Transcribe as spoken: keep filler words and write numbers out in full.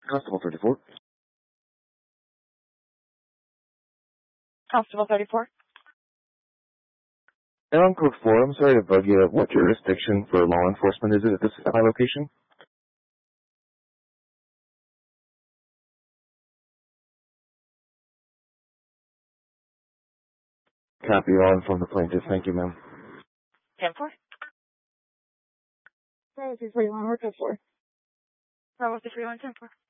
Constable thirty-four. Constable thirty-four. And on code four, I'm sorry to bug you. What jurisdiction for law enforcement is it at this at my location? Copy on from the plaintiff. Thank you, ma'am. ten four. Bravo two forty-one, we're code four. Bravo two forty-one, ten four.